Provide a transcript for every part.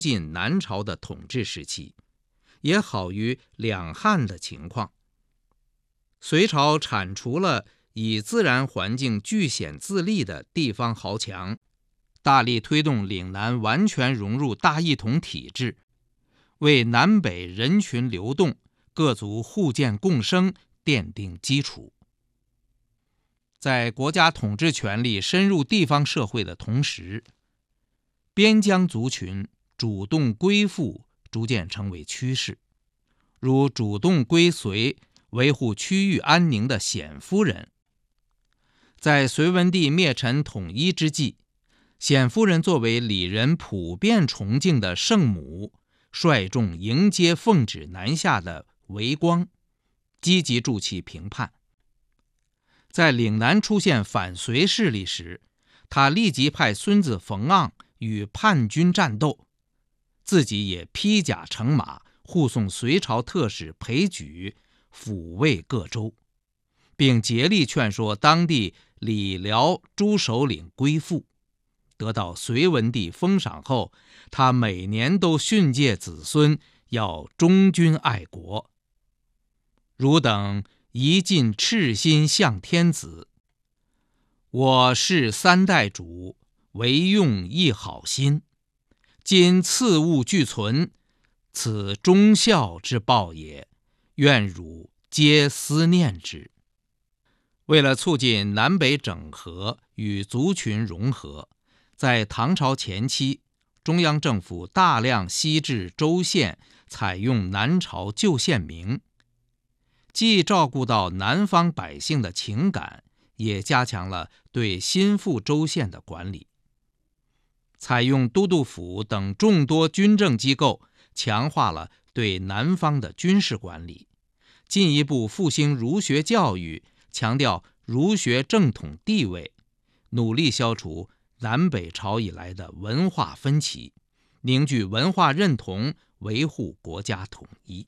进南朝的统治时期，也好于两汉的情况。隋朝铲除了以自然环境据险自立的地方豪强，大力推动岭南完全融入大一统体制，为南北人群流动、各族互鉴共生奠定基础。在国家统治权力深入地方社会的同时，边疆族群主动归附逐渐成为趋势，如主动归隋维护区域安宁的鲜夫人。在隋文帝灭陈统一之际，鲜夫人作为里人普遍崇敬的圣母，率众迎接奉旨南下的韦光，积极助其平叛。在岭南出现反隋势力时，他立即派孙子冯盎与叛军战斗，自己也披甲乘马护送隋朝特使裴矩抚慰各州，并竭力劝说当地李辽诸首领归附。得到隋文帝封赏后，他每年都训诫子孙要忠君爱国。汝等宜尽赤心向天子，我是三代主，唯用一好心。今次物俱存，此忠孝之报也，愿汝皆思念之。为了促进南北整合与族群融合，在唐朝前期，中央政府大量西至州县采用南朝旧县名，既照顾到南方百姓的情感，也加强了对新附州县的管理。采用都督府等众多军政机构，强化了对南方的军事管理，进一步复兴儒学教育，强调儒学正统地位，努力消除南北朝以来的文化分歧，凝聚文化认同，维护国家统一。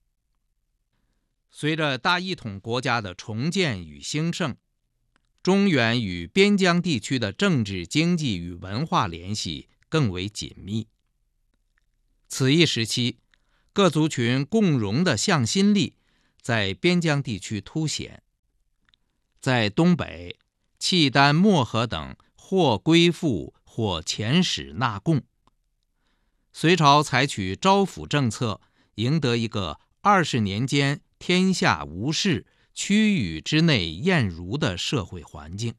随着大一统国家的重建与兴盛，中原与边疆地区的政治、经济与文化联系更为紧密。此一时期，各族群共荣的向心力在边疆地区凸显。在东北，契丹、漠河等或归附或遣使纳贡。隋朝采取招抚政策，赢得一个20年间天下无事，区域之内晏如的社会环境。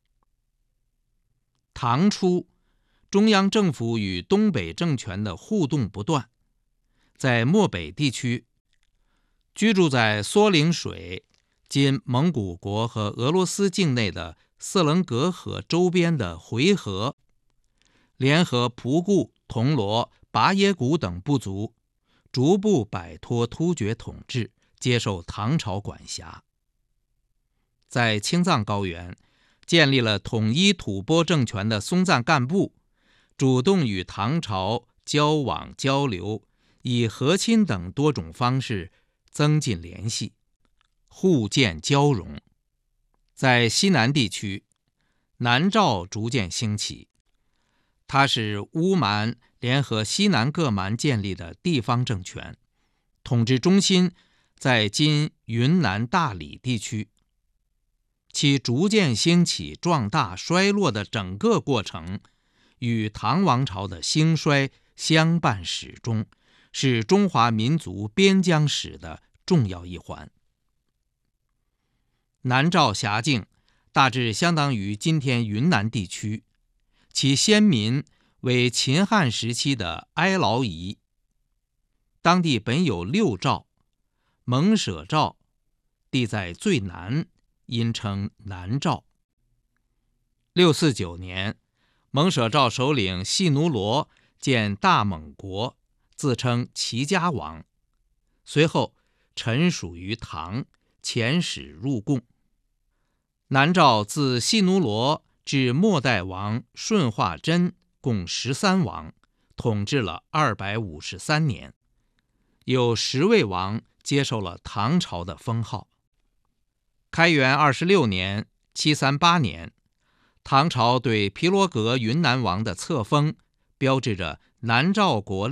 唐初，中央政府与东北政权的互动不断。在漠北地区，居住在梭陵水（今蒙古国和俄罗斯境内的色棱格河周边的回纥），联合仆固、铜锣、拔耶古等部族，逐步摆脱突厥统治，接受唐朝管辖。在青藏高原，建立了统一吐蕃政权的松赞干布，主动与唐朝交往交流，以和亲等多种方式增进联系，互鉴交融。在西南地区，南诏逐渐兴起，它是乌蛮联合西南各蛮建立的地方政权，统治中心在今云南大理地区。其逐渐兴起、壮大、衰落的整个过程，与唐王朝的兴衰相伴始终，是中华民族边疆史的重要一环。南诏辖境大致相当于今天云南地区，其先民为秦汉时期的哀牢夷。当地本有6诏，蒙舍诏地在最南，因称南诏。649年，蒙舍诏首领细奴罗建大蒙国，自称齐家王，随后臣属于唐，遣使入贡。南诏自细奴罗至末代王顺化真共13王，统治了253年，有10位王接受了唐朝的封号。开元26年（738年），唐朝对毗罗格云南王的册封，标志着南诏国